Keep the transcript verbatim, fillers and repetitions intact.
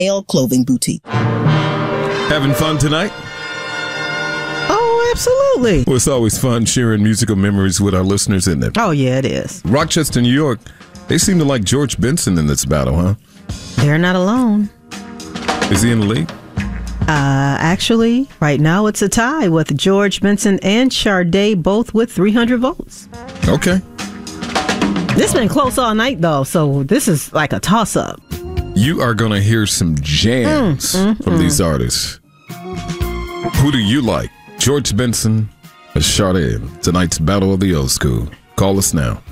L Clothing Boutique. Having fun tonight? Oh, absolutely. Well, it's always fun sharing musical memories with our listeners, isn't it? Oh, yeah, it is. Rochester, New York, they seem to like George Benson in this battle, huh? They're not alone. Is he in the league? Uh, actually, right now it's a tie with George Benson and Sade, both with three hundred votes. Okay. This has been close all night, though, so this is like a toss-up. You are going to hear some jams mm, mm, from mm. these artists. Who do you like? George Benson or Sade? Tonight's Battle of the Old School. Call us now.